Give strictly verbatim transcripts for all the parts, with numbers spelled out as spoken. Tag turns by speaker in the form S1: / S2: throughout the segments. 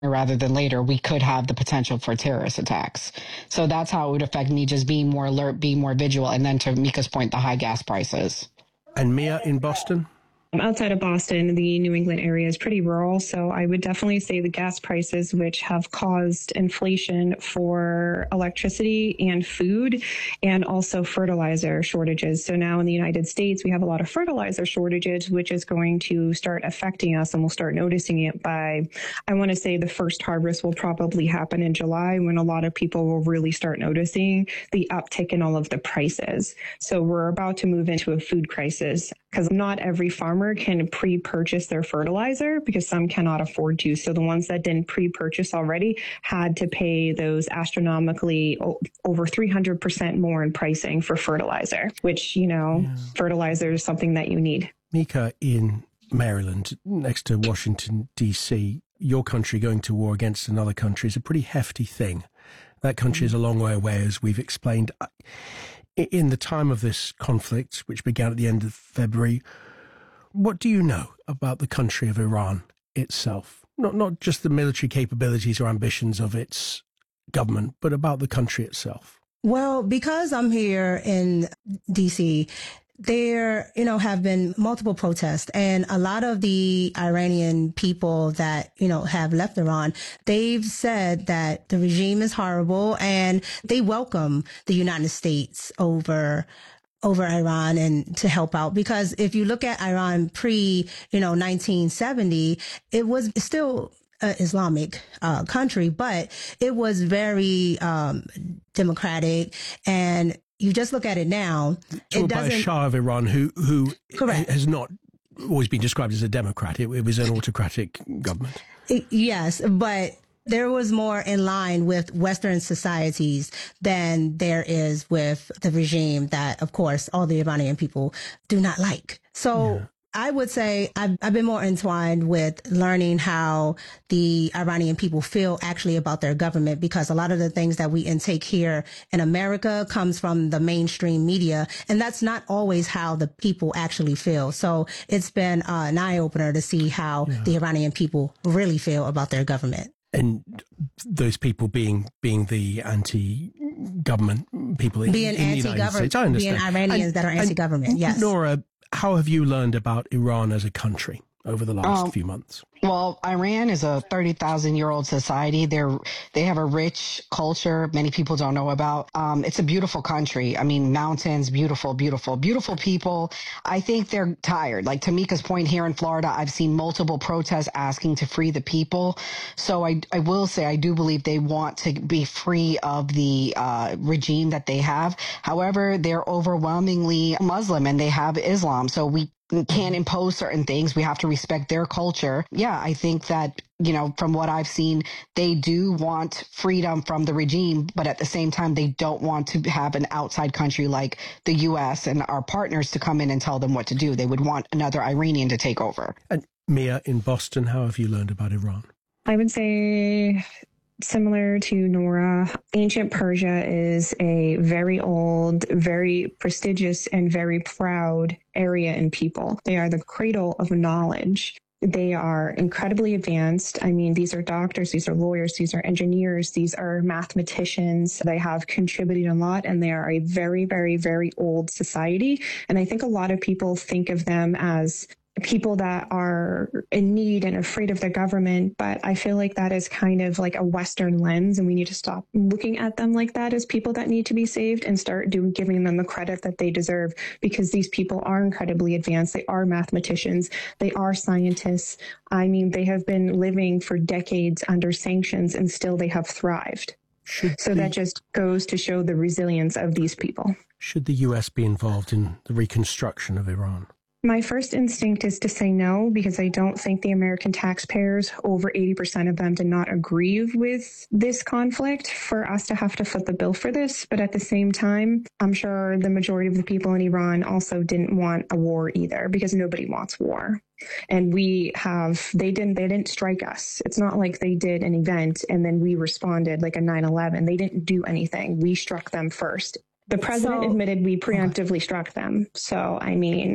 S1: rather than later, we could have the potential for terrorist attacks. So that's how it would affect me, just being more alert, being more vigilant, and then to Mika's point, the high gas prices.
S2: And Mia in Boston?
S3: Outside of Boston, the New England area is pretty rural, so I would definitely say the gas prices, which have caused inflation for electricity and food, and also fertilizer shortages. So now in the United States, we have a lot of fertilizer shortages, which is going to start affecting us, and we'll start noticing it by, I want to say the first harvest will probably happen in July, when a lot of people will really start noticing the uptick in all of the prices. So we're about to move into a food crisis, because not every farmer can pre-purchase their fertilizer, because some cannot afford to. So the ones that didn't pre-purchase already had to pay those astronomically over three hundred percent more in pricing for fertilizer, which, you know, yeah. fertilizer is something that you need.
S2: Mika, in Maryland, next to Washington, D C, your country going to war against another country is a pretty hefty thing. That country is a long way away, as we've explained. In the time of this conflict, which began at the end of February, what do you know about the country of Iran itself? Not not just the military capabilities or ambitions of its government, but about the country itself.
S4: Well, because I'm here in D C, there, you know, have been multiple protests, and a lot of the Iranian people that, you know, have left Iran, they've said that the regime is horrible, and they welcome the United States over over Iran and to help out. Because if you look at Iran pre, you know, nineteen seventy, it was still an Islamic uh, country, but it was very um, democratic. And you just look at it now.
S2: It by a Shah of Iran who who
S4: correct.
S2: has not always been described as a democrat. It, it was an autocratic government.
S4: It, yes, but there was more in line with Western societies than there is with the regime that, of course, all the Iranian people do not like. So yeah. I would say I've, I've been more entwined with learning how the Iranian people feel actually about their government, because a lot of the things that we intake here in America comes from the mainstream media, and that's not always how the people actually feel. So it's been uh, an eye-opener to see how yeah. the Iranian people really feel about their government.
S2: And those people being being the anti-government people in,
S4: being
S2: in the United States. I understand.
S4: Being Iranians and, that are anti-government, yes.
S2: Nora, how have you learned about Iran as a country over the last um, few months?
S1: Well, Iran is a thirty thousand year old society. They're, they have a rich culture many people don't know about. Um, it's a beautiful country. I mean, mountains, beautiful, beautiful, beautiful people. I think they're tired. Like Tamika's point, here in Florida, I've seen multiple protests asking to free the people. So I, I will say I do believe they want to be free of the uh, regime that they have. However, they're overwhelmingly Muslim and they have Islam. So we can't impose certain things. We have to respect their culture. Yeah, I think that, you know, from what I've seen, they do want freedom from the regime, but at the same time, they don't want to have an outside country like the U S and our partners to come in and tell them what to do. They would want another Iranian to take over.
S2: And Mia, in Boston, how have you learned about Iran?
S3: I would say, similar to Nora, ancient Persia is a very old, very prestigious, and very proud area and people. They are the cradle of knowledge. They are incredibly advanced. I mean, these are doctors, these are lawyers, these are engineers, these are mathematicians. They have contributed a lot, and they are a very, very, very old society. And I think a lot of people think of them as people that are in need and afraid of the government, but I feel like that is kind of like a Western lens, and we need to stop looking at them like that as people that need to be saved and start doing giving them the credit that they deserve, because these people are incredibly advanced. They are mathematicians. They are scientists. I mean, they have been living for decades under sanctions, and still they have thrived. Should so the, that just goes to show the resilience of these people.
S2: Should the U S be involved in the reconstruction of Iran?
S3: My first instinct is to say no, because I don't think the American taxpayers, over eighty percent of them, did not agree with this conflict for us to have to foot the bill for this. But at the same time, I'm sure the majority of the people in Iran also didn't want a war either, because nobody wants war. And we have, they didn't, they didn't strike us. It's not like they did an event and then we responded like a nine eleven. They didn't do anything. We struck them first. The president so, admitted we preemptively struck them. So, I mean,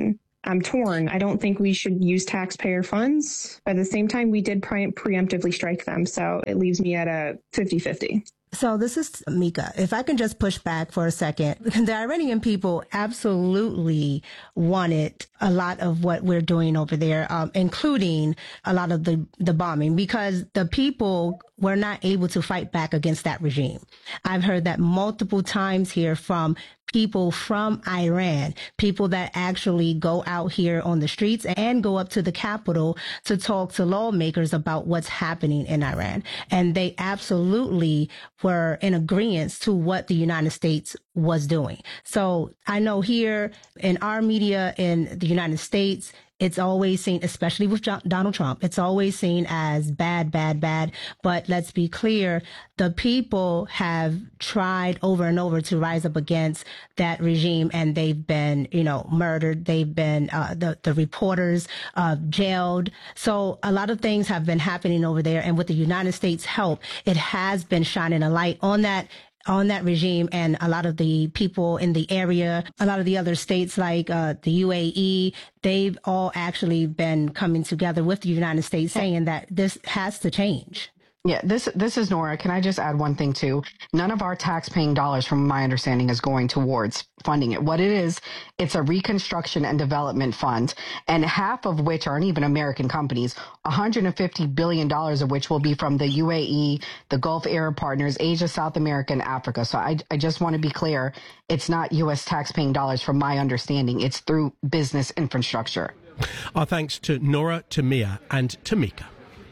S3: I'm torn. I don't think we should use taxpayer funds. But at the same time, we did pre- preemptively strike them. So it leaves me at a fifty-fifty.
S4: So this is Mika. If I can just push back for a second, the Iranian people absolutely wanted a lot of what we're doing over there, um, including a lot of the, the bombing, because the people were not able to fight back against that regime. I've heard that multiple times here from people from Iran, people that actually go out here on the streets and go up to the Capitol to talk to lawmakers about what's happening in Iran. And they absolutely were in agreement to what the United States was doing. So I know here in our media in the United States, it's always seen, especially with John, Donald Trump, it's always seen as bad, bad, bad. But let's be clear, the people have tried over and over to rise up against that regime, and they've been, you know, murdered. They've been, uh, the, the reporters, uh, jailed. So a lot of things have been happening over there. And with the United States' help, it has been shining a light on that on that regime, and a lot of the people in the area, a lot of the other states like uh, the U A E, they've all actually been coming together with the United States saying that this has to change.
S1: Yeah, this this is Nora. Can I just add one thing too? None of our tax-paying dollars, from my understanding, is going towards funding it. What it is, it's a reconstruction and development fund, and half of which aren't even American companies, one hundred fifty billion dollars of which will be from the U A E, the Gulf Arab partners, Asia, South America, and Africa. So I, I just want to be clear, it's not U S tax-paying dollars from my understanding. It's through business infrastructure.
S2: Our thanks to Nora, to Mia, and to Mika.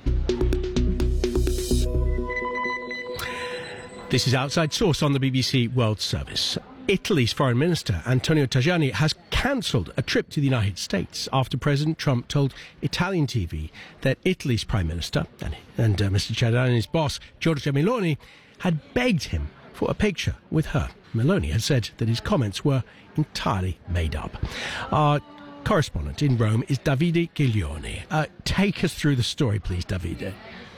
S2: This is Outside Source on the B B C World Service. Italy's Foreign Minister, Antonio Tajani, has cancelled a trip to the United States after President Trump told Italian T V that Italy's Prime Minister and, and uh, Mister Tajani's boss, Giorgia Meloni, had begged him for a picture with her. Meloni had said that his comments were entirely made up. Our correspondent in Rome is Davide Giglione. Uh, take us through the story, please, Davide.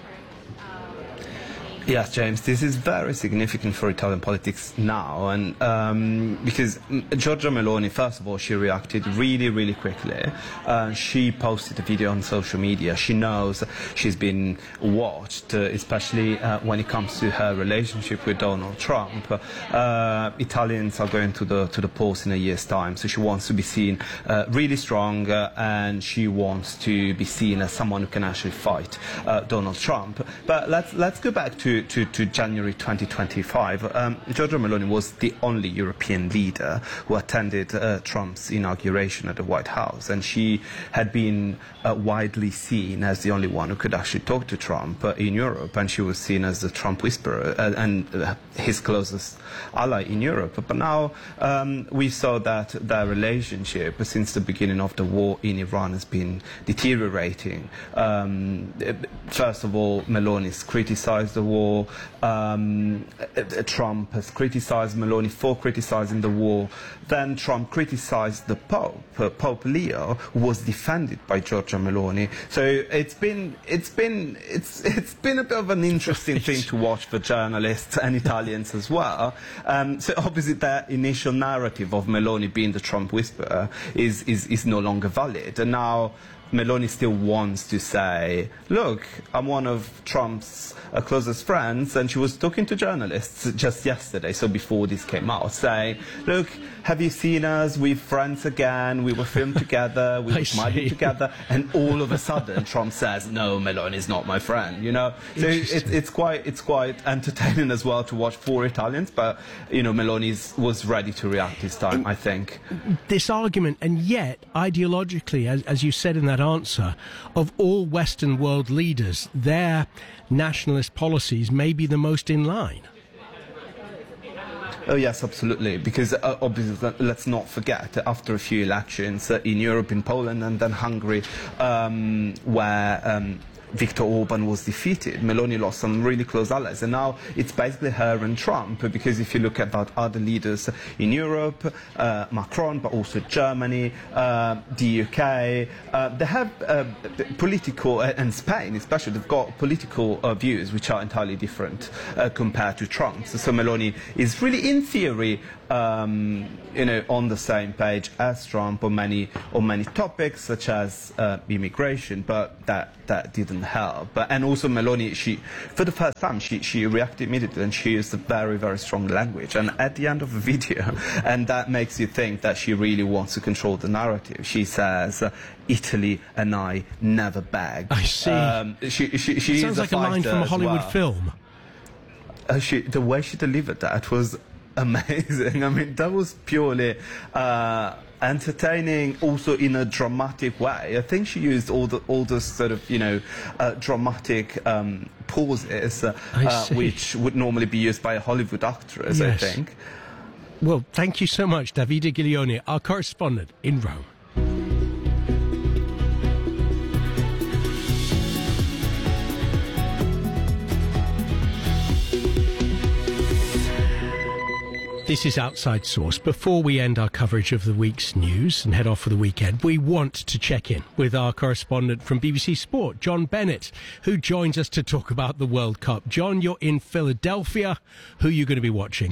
S5: Yes, James, this is very significant for Italian politics now, and um, because Giorgia Meloni, first of all, she reacted really, really quickly. Uh, she posted a video on social media. She knows she's been watched, uh, especially uh, when it comes to her relationship with Donald Trump. Uh, Italians are going to the to the polls in a year's time, so she wants to be seen uh, really strong, uh, and she wants to be seen as someone who can actually fight uh, Donald Trump. But let's let's go back to To, to January twenty twenty-five. Um, Giorgia Meloni was the only European leader who attended uh, Trump's inauguration at the White House, and she had been uh, widely seen as the only one who could actually talk to Trump uh, in Europe, and she was seen as the Trump whisperer uh, and uh, his closest ally in Europe. But now um, we saw that their relationship since the beginning of the war in Iran has been deteriorating. Um, first of all, Meloni's criticized the war. Um, Trump has criticized Meloni for criticizing the war. Then Trump criticized the Pope, uh, Pope Leo, who was defended by Giorgia Meloni. So it's been it's been it's it's been a bit of an interesting thing to watch for journalists and Italians as well. Um, so obviously that initial narrative of Meloni being the Trump whisperer is is is no longer valid, and now Meloni still wants to say, look, I'm one of Trump's uh, closest friends, and she was talking to journalists just yesterday, so before this came out, saying, look, have you seen us? We're friends again, we were filmed together, we were smiling together, and all of a sudden Trump says, no, Meloni's not my friend, you know? So it, it's quite it's quite entertaining as well to watch for Italians, but, you know, Meloni was ready to react this time, and I think.
S2: This argument, and yet, ideologically, as, as you said in that answer, of all Western world leaders, their nationalist policies may be the most in line.
S5: Oh yes, absolutely. Because uh, obviously, let's not forget, after a few elections uh, in Europe, in Poland, and then Hungary, um, where um, Viktor Orban was defeated, Meloni lost some really close allies, and now it's basically her and Trump, because if you look at other leaders in Europe, uh, Macron, but also Germany, uh, the U K, uh, they have uh, political, uh, and Spain especially, they've got political uh, views which are entirely different uh, compared to Trump's. So Meloni is really, in theory, um, you know, on the same page as Trump on many on many topics, such as uh, immigration, but that that didn't help. But, and also Meloni, she, for the first time, she she reacted immediately, and she used a very very strong language. And at the end of the video, and that makes you think that she really wants to control the narrative. She says, uh, "Italy and I never beg."
S2: I see.
S5: Um, she she she
S2: it sounds
S5: is
S2: like
S5: a,
S2: a line from a Hollywood
S5: well.
S2: film.
S5: Uh, she, the way she delivered that was amazing. I mean, that was purely uh, entertaining, also in a dramatic way. I think she used all the all the sort of, you know, uh, dramatic um, pauses, uh, uh, which would normally be used by a Hollywood actress,
S2: yes.
S5: I think.
S2: Well, thank you so much, Davide Giglione, our correspondent in Rome. This is Outside Source. Before we end our coverage of the week's news and head off for the weekend, we want to check in with our correspondent from B B C Sport, John Bennett, who joins us to talk about the World Cup. John, you're in Philadelphia. Who are you going to be watching?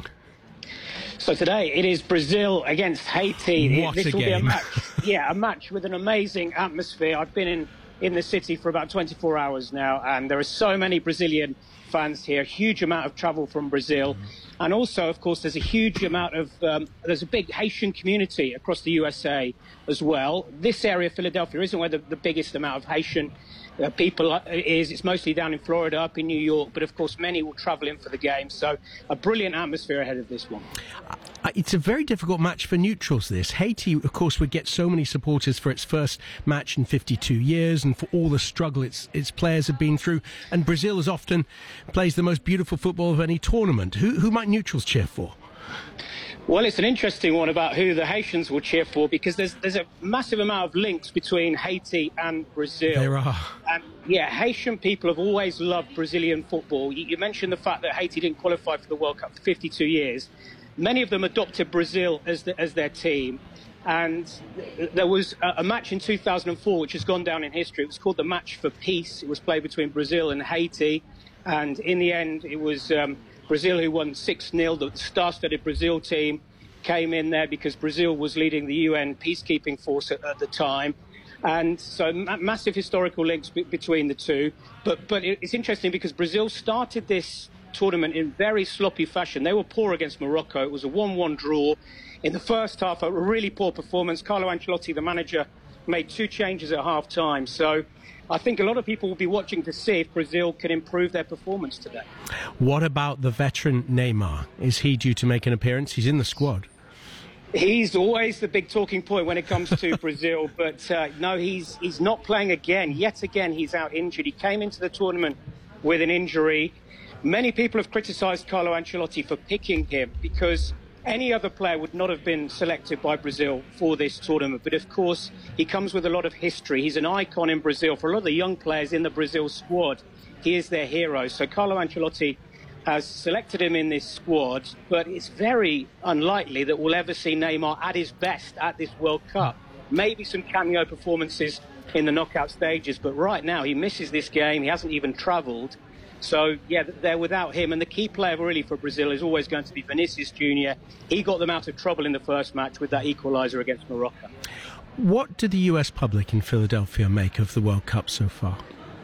S6: So today it is Brazil against Haiti.
S2: What
S6: this
S2: a
S6: will
S2: game.
S6: be a match. Yeah, a match with an amazing atmosphere. I've been in, in the city for about twenty-four hours now, and there are so many Brazilian fans here, huge amount of travel from Brazil. And also, of course, there's a huge amount of, um, there's a big Haitian community across the U S A as well. This area, Philadelphia, isn't where the, the biggest amount of Haitian uh, people is. It's mostly down in Florida, up in New York. But, of course, many will travel in for the game. So a brilliant atmosphere ahead of this one.
S2: It's a very difficult match for neutrals, this. Haiti, of course, would get so many supporters for its first match in fifty-two years and for all the struggle its its players have been through. And Brazil as often plays the most beautiful football of any tournament. Who, who might neutrals cheer for?
S6: Well, it's an interesting one about who the Haitians will cheer for, because there's there's a massive amount of links between Haiti and Brazil.
S2: There are.
S6: Um, yeah, Haitian people have always loved Brazilian football. You, you mentioned the fact that Haiti didn't qualify for the World Cup for fifty-two years. Many of them adopted Brazil as, the, as their team. And there was a, a match in two thousand four which has gone down in history. It was called the Match for Peace. It was played between Brazil and Haiti. And in the end, it was um, Brazil who won six nil. The star-studded Brazil team came in there because Brazil was leading the U N peacekeeping force at, at the time. And so ma- massive historical links be- between the two. But, but it, it's interesting because Brazil started this tournament in very sloppy fashion. They were poor against Morocco. It was a one one draw. In the first half, a really poor performance. Carlo Ancelotti, the manager, made two changes at half-time. So I think a lot of people will be watching to see if Brazil can improve their performance today.
S2: What about the veteran Neymar? Is he due to make an appearance? He's in the squad.
S6: He's always the big talking point when it comes to Brazil, but uh, no, he's he's not playing again. Yet again, he's out injured. He came into the tournament with an injury. Many people have criticised Carlo Ancelotti for picking him because any other player would not have been selected by Brazil for this tournament. But of course, he comes with a lot of history. He's an icon in Brazil. For a lot of the young players in the Brazil squad, he is their hero. So Carlo Ancelotti has selected him in this squad, but it's very unlikely that we'll ever see Neymar at his best at this World Cup. Maybe some cameo performances in the knockout stages, but right now he misses this game. He hasn't even travelled. So, yeah, they're without him. And the key player really for Brazil is always going to be Vinicius Junior He got them out of trouble in the first match with that equaliser against Morocco.
S2: What did the U S public in Philadelphia make of the World Cup so far?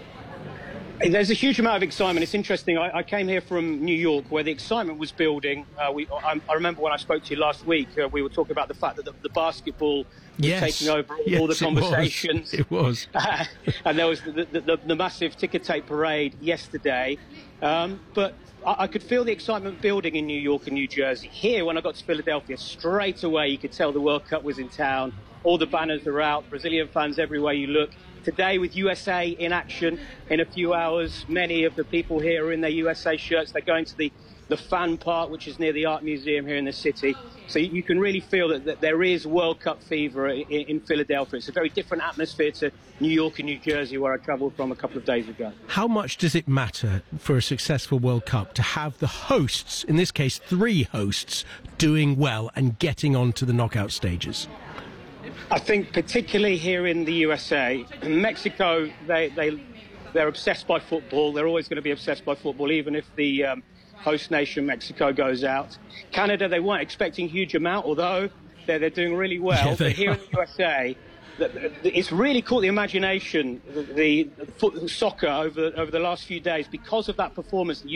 S6: There's a huge amount of excitement. It's interesting. I, I came here from New York where the excitement was building. Uh, we, I, I remember when I spoke to you last week, uh, we were talking about the fact that the, the basketball was
S2: yes.
S6: taking over all,
S2: yes,
S6: all the conversations.
S2: It was. It was.
S6: Uh, and there was the, the, the, the massive ticker tape parade yesterday. Um, but I, I could feel the excitement building in New York and New Jersey. Here, when I got to Philadelphia, straight away you could tell the World Cup was in town. All the banners are out, Brazilian fans everywhere you look. today with U S A in action in a few hours. Many of the people here are in their U S A shirts. They're going to the, the fan park, which is near the art museum here in the city. So you can really feel that, that there is World Cup fever in, in Philadelphia. It's a very different atmosphere to New York and New Jersey, where I travelled from a couple of days ago.
S2: How much does it matter for a successful World Cup to have the hosts, in this case three hosts, doing well and getting on to the knockout stages?
S6: I think particularly here in the U S A, Mexico, they, they, they're obsessed by football. They're always going to be obsessed by football, even if the um, host nation, Mexico, goes out. Canada, they weren't expecting a huge amount, although they're, they're doing really well.
S2: Yeah,
S6: but here are. in the U S A, it's really caught the imagination, the, the, the soccer over, over the last few days, because of that performance.